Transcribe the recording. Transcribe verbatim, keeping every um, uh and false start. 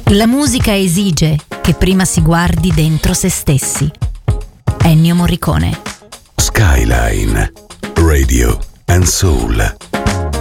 La musica esige che prima si guardi dentro se stessi. Ennio Morricone. Skyline Radio and Soul.